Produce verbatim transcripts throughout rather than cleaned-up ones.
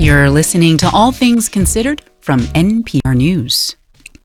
You're listening to All Things Considered from N P R News.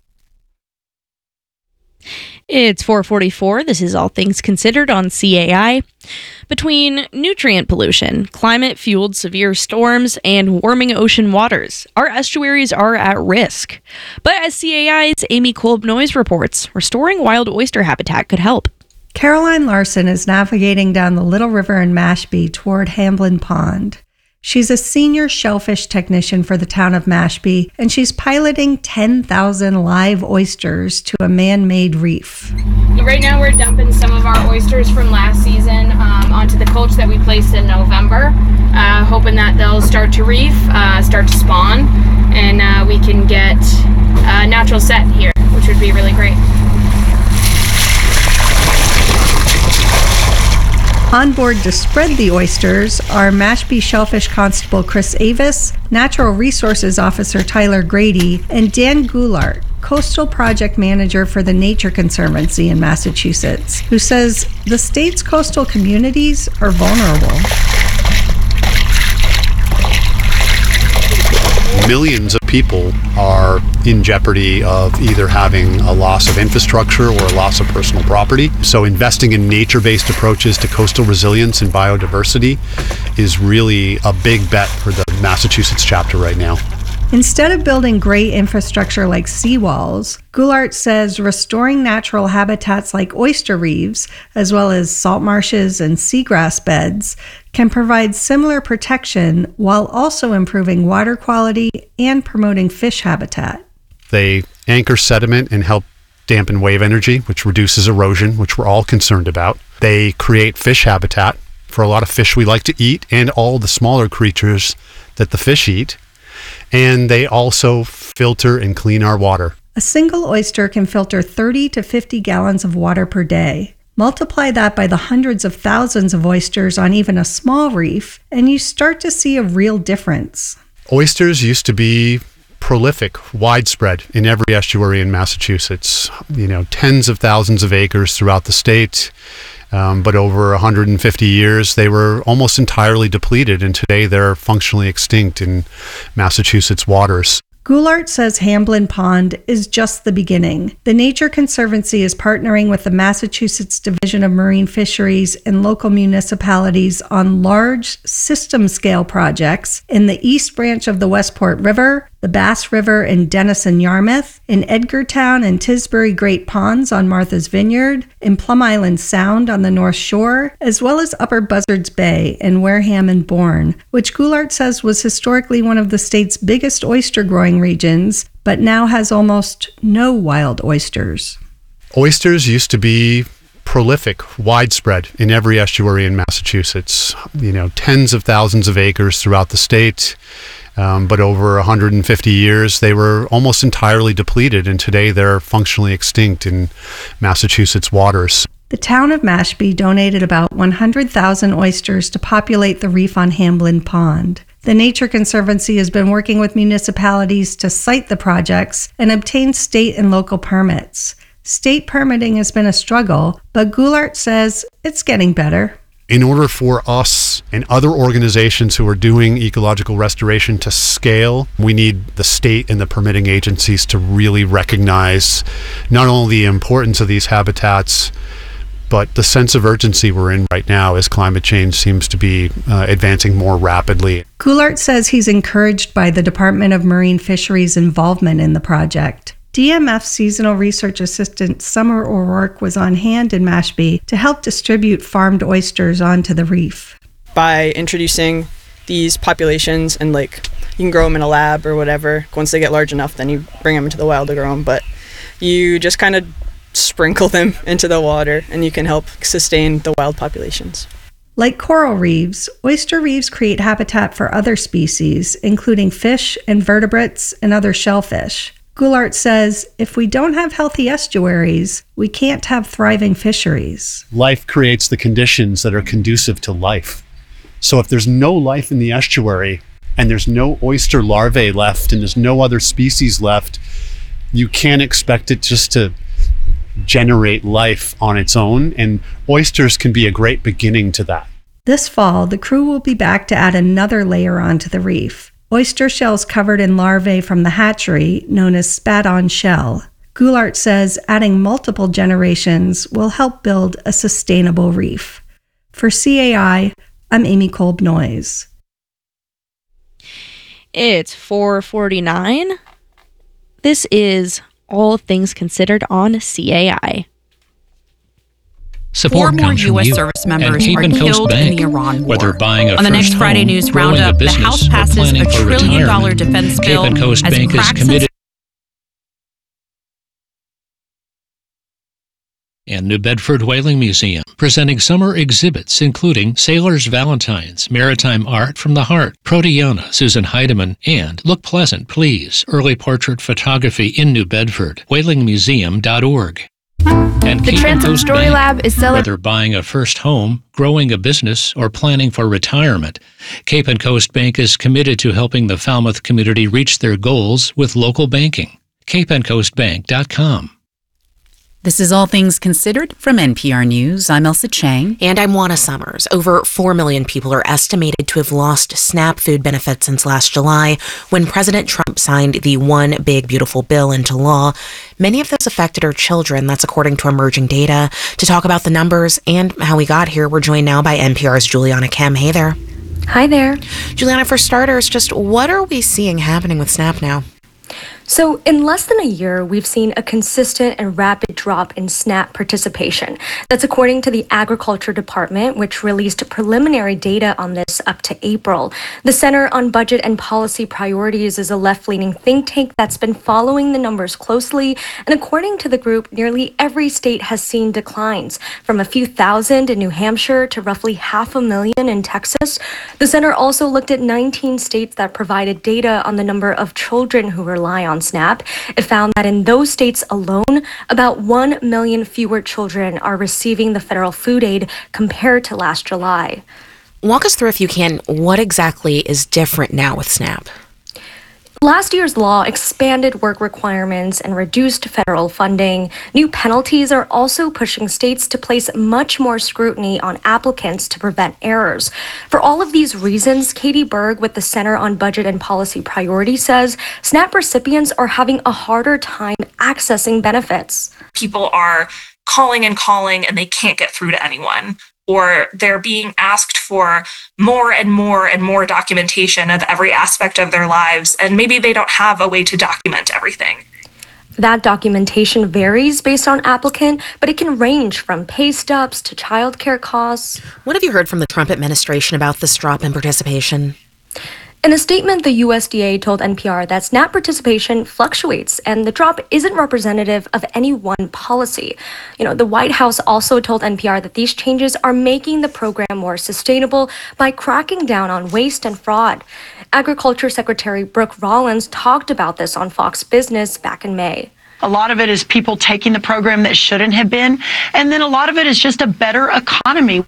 It's four forty-four. This is All Things Considered on C A I. Between nutrient pollution, climate-fueled severe storms, and warming ocean waters, our estuaries are at risk. But as C A I's Amy Kolb-Noyes reports, restoring wild oyster habitat could help. Caroline Larson is navigating down the Little River in Mashpee toward Hamblin Pond. She's a senior shellfish technician for the town of Mashpee, and she's piloting ten thousand live oysters to a man-made reef. Right now we're dumping some of our oysters from last season um, onto the coach that we placed in November, uh, hoping that they'll start to reef, uh, start to spawn, and uh, we can get a natural set here, which would be really great. On board to spread the oysters are Mashpee Shellfish Constable Chris Avis, Natural Resources Officer Tyler Grady, and Dan Goulart, Coastal Project Manager for the Nature Conservancy in Massachusetts, who says the state's coastal communities are vulnerable. Millions of people are in jeopardy of either having a loss of infrastructure or a loss of personal property. So investing in nature-based approaches to coastal resilience and biodiversity is really a big bet for the Massachusetts chapter right now. Instead of building great infrastructure like seawalls, Goulart says restoring natural habitats like oyster reefs, as well as salt marshes and seagrass beds, can provide similar protection while also improving water quality and promoting fish habitat. They anchor sediment and help dampen wave energy, which reduces erosion, which we're all concerned about. They create fish habitat for a lot of fish we like to eat and all the smaller creatures that the fish eat. And they also filter and clean our water. A single oyster can filter thirty to fifty gallons of water per day. Multiply that by the hundreds of thousands of oysters on even a small reef, and you start to see a real difference. Oysters used to be prolific, widespread in every estuary in Massachusetts. You know, tens of thousands of acres throughout the state. Um, but over one hundred fifty years, they were almost entirely depleted, and today they're functionally extinct in Massachusetts waters. Goulart says Hamblin Pond is just the beginning. The Nature Conservancy is partnering with the Massachusetts Division of Marine Fisheries and local municipalities on large system-scale projects in the East Branch of the Westport River, the Bass River in Denison-Yarmouth, in Edgartown and Tisbury Great Ponds on Martha's Vineyard, in Plum Island Sound on the North Shore, as well as Upper Buzzards Bay in Wareham and Bourne, which Goulart says was historically one of the state's biggest oyster growing regions, but now has almost no wild oysters. Oysters used to be prolific, widespread in every estuary in Massachusetts. You know, tens of thousands of acres throughout the state. Um, but over one hundred fifty years, they were almost entirely depleted, and today they're functionally extinct in Massachusetts waters. The town of Mashpee donated about one hundred thousand oysters to populate the reef on Hamblin Pond. The Nature Conservancy has been working with municipalities to site the projects and obtain state and local permits. State permitting has been a struggle, but Goulart says it's getting better. In order for us and other organizations who are doing ecological restoration to scale, we need the state and the permitting agencies to really recognize not only the importance of these habitats, but the sense of urgency we're in right now as climate change seems to be uh, advancing more rapidly. Goulart says he's encouraged by the Department of Marine Fisheries' involvement in the project. D M F Seasonal Research Assistant Summer O'Rourke was on hand in Mashpee to help distribute farmed oysters onto the reef. By introducing these populations, and like you can grow them in a lab or whatever, once they get large enough then you bring them into the wild to grow them, but you just kind of sprinkle them into the water and you can help sustain the wild populations. Like coral reefs, oyster reefs create habitat for other species, including fish, invertebrates, and other shellfish. Goulart says, if we don't have healthy estuaries, we can't have thriving fisheries. Life creates the conditions that are conducive to life. So if there's no life in the estuary, and there's no oyster larvae left, and there's no other species left, you can't expect it just to generate life on its own, and oysters can be a great beginning to that. This fall, the crew will be back to add another layer onto the reef. oyster shells covered in larvae from the hatchery, known as spat-on shell. Goulart says adding multiple generations will help build a sustainable reef. For C A I, I'm Amy Kolb-Noyes. It's four forty-nine. This is All Things Considered on C A I. Four more U S service members are killed in the Iran war. Whether buying a On the next first Friday home, News growing a Roundup, the business, House or passes planning a for trillion dollar retirement, defense Cape bill and Coast as Bank is cracks committed. And New Bedford Whaling Museum, presenting summer exhibits including Sailor's Valentines, Maritime Art from the Heart, Proteona, Susan Heidemann, and Look Pleasant, Please, Early Portrait Photography in New Bedford, whaling museum dot org. And The Cape and Transom Coast Story Bank, Lab is celebrating. whether buying a first home, growing a business, or planning for retirement, Cape and Coast Bank is committed to helping the Falmouth community reach their goals with local banking. cape and coast bank dot com. This is All Things Considered from N P R News. I'm Elsa Chang. And I'm Juana Summers. Over four million people are estimated to have lost SNAP food benefits since last July, when President Trump signed the One Big Beautiful Bill into law. Many of those affected are children. That's according to emerging data. To talk about the numbers and how we got here, we're joined now by N P R's Juliana Kem. Hey there. Hi there. Juliana, for starters, just what are we seeing happening with SNAP now? So, in less than a year, we've seen a consistent and rapid drop in SNAP participation. That's according to the Agriculture Department, which released preliminary data on this up to April. The Center on Budget and Policy Priorities is a left-leaning think tank that's been following the numbers closely. And according to the group, nearly every state has seen declines, from a few thousand in New Hampshire to roughly half a million in Texas. The center also looked at nineteen states that provided data on the number of children who rely on SNAP. It found that in those states alone, about one million fewer children are receiving the federal food aid compared to last July. Walk us through, if you can, what exactly is different now with SNAP? Last year's law expanded work requirements and reduced federal funding. New penalties are also pushing states to place much more scrutiny on applicants to prevent errors. For all of these reasons, Katie Berg with the Center on Budget and Policy Priorities says SNAP recipients are having a harder time accessing benefits. People are calling and calling and they can't get through to anyone, or they're being asked for more and more and more documentation of every aspect of their lives, and maybe they don't have a way to document everything. That documentation varies based on applicant, but it can range from pay stubs to childcare costs. What have you heard from the Trump administration about this drop in participation? In a statement, the U S D A told N P R that SNAP participation fluctuates and the drop isn't representative of any one policy. You know, the White House also told N P R that these changes are making the program more sustainable by cracking down on waste and fraud. Agriculture Secretary Brooke Rollins talked about this on Fox Business back in May. A lot of it is people taking the program that shouldn't have been, and then a lot of it is just a better economy.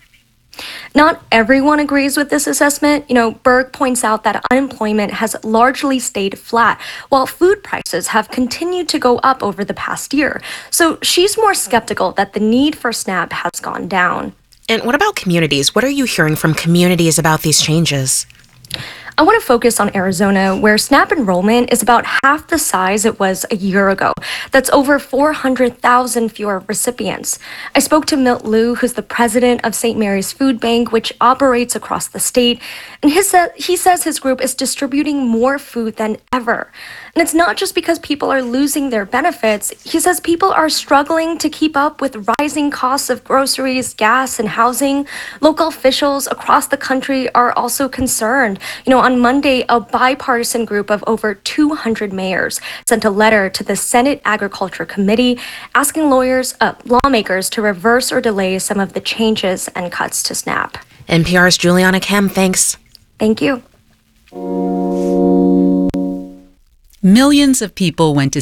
Not everyone agrees with this assessment. You know, Berg points out that unemployment has largely stayed flat, while food prices have continued to go up over the past year. So she's more skeptical that the need for SNAP has gone down. And what about communities? What are you hearing from communities about these changes? I want to focus on Arizona, where SNAP enrollment is about half the size it was a year ago. That's over four hundred thousand fewer recipients. I spoke to Milt Liu, who's the president of Saint Mary's Food Bank, which operates across the state. And his, he says his group is distributing more food than ever. And it's not just because people are losing their benefits. He says people are struggling to keep up with rising costs of groceries, gas, and housing. Local officials across the country are also concerned. You know, on Monday, a bipartisan group of over two hundred mayors sent a letter to the Senate Agriculture Committee asking lawyers, uh, lawmakers to reverse or delay some of the changes and cuts to SNAP. N P R's Juliana Kem, thanks. Thank you. Millions of people went to see the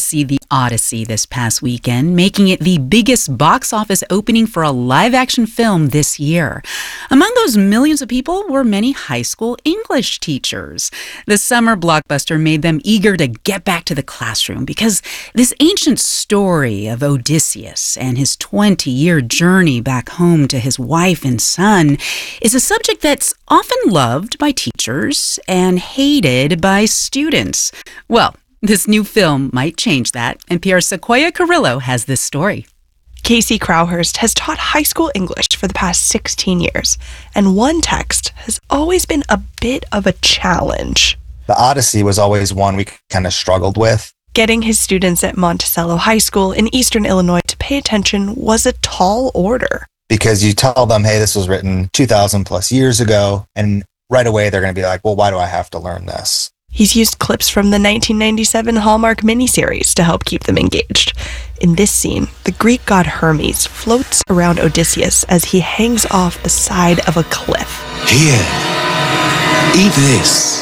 Odyssey this past weekend, making it the biggest box office opening for a live-action film this year. Among those millions of people were many high school English teachers. The summer blockbuster made them eager to get back to the classroom because this ancient story of Odysseus and his twenty-year journey back home to his wife and son is a subject that's often loved by teachers and hated by students. Well, this new film might change that. N P R's Sequoia Carrillo has this story. Casey Crowhurst has taught high school English for the past sixteen years, and one text has always been a bit of a challenge. The Odyssey was always one we kind of struggled with. Getting his students at Monticello High School in Eastern Illinois to pay attention was a tall order. Because you tell them, hey, this was written two thousand plus years ago, and right away they're going to be like, well, why do I have to learn this? He's used clips from the nineteen ninety-seven Hallmark miniseries to help keep them engaged. In this scene, the Greek god Hermes floats around Odysseus as he hangs off the side of a cliff. Here, eat this.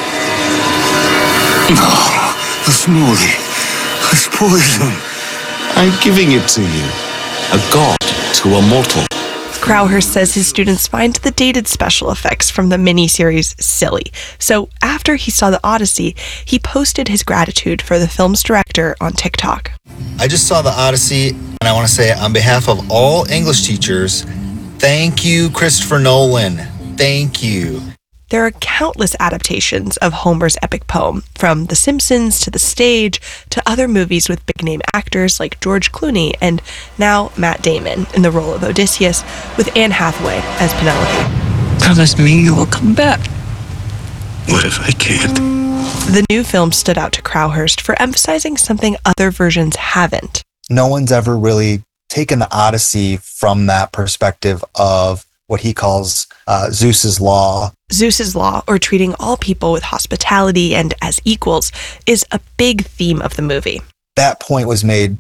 Oh, the smoothie. It's poison. I'm giving it to you. A god to a mortal. Crowhurst says his students find the dated special effects from the miniseries silly. So after he saw the Odyssey, he posted his gratitude for the film's director on TikTok. I just saw the Odyssey, and I want to say on behalf of all English teachers, thank you, Christopher Nolan. Thank you. There are countless adaptations of Homer's epic poem, from The Simpsons to the stage to other movies with big-name actors like George Clooney and now Matt Damon in the role of Odysseus, with Anne Hathaway as Penelope. Promise me you will come back. What if I can't? The new film stood out to Crowhurst for emphasizing something other versions haven't. No one's ever really taken the Odyssey from that perspective of what he calls uh, Zeus's law. Zeus's law, or treating all people with hospitality and as equals, is a big theme of the movie. That point was made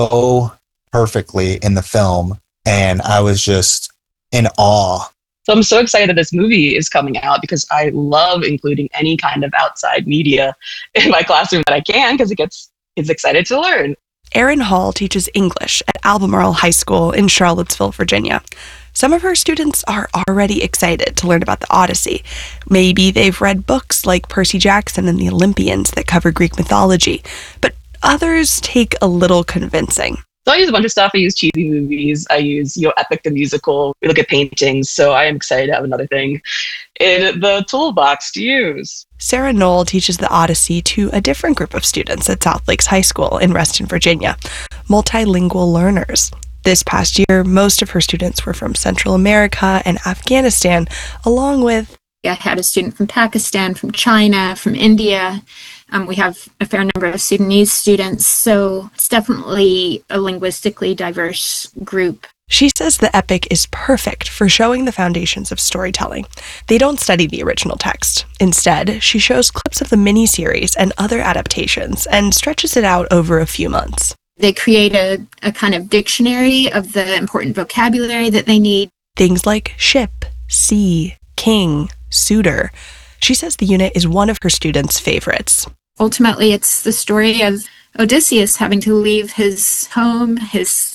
so perfectly in the film, and I was just in awe. So I'm so excited this movie is coming out because I love including any kind of outside media in my classroom that I can, because it gets kids excited to learn. Erin Hall teaches English at Albemarle High School in Charlottesville, Virginia. Some of her students are already excited to learn about the Odyssey. Maybe they've read books like Percy Jackson and the Olympians that cover Greek mythology, but others take a little convincing. So I use a bunch of stuff. I use cheesy movies. I use, you know, Epic the Musical. We look at paintings. So I am excited to have another thing in the toolbox to use. Sarah Knoll teaches the Odyssey to a different group of students at South Lakes High School in Reston, Virginia, multilingual learners. This past year, most of her students were from Central America and Afghanistan, along with... I had a student from Pakistan, from China, from India. Um, we have a fair number of Sudanese students, so it's definitely a linguistically diverse group. She says the epic is perfect for showing the foundations of storytelling. They don't study the original text. Instead, she shows clips of the miniseries and other adaptations and stretches it out over a few months. They create a, a kind of dictionary of the important vocabulary that they need. Things like ship, sea, king, suitor. She says the unit is one of her students' favorites. Ultimately, it's the story of Odysseus having to leave his home, his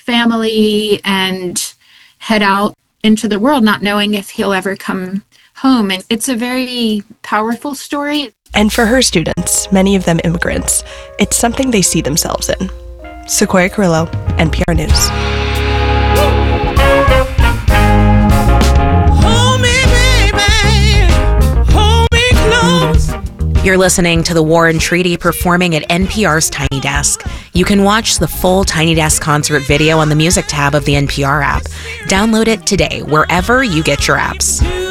family, and head out into the world, not knowing if he'll ever come home. And it's a very powerful story. And for her students, many of them immigrants, it's something they see themselves in. Sequoia Carrillo, N P R News. You're listening to the War and Treaty performing at N P R's Tiny Desk. You can watch the full Tiny Desk concert video on the music tab of the N P R app. Download it today wherever you get your apps.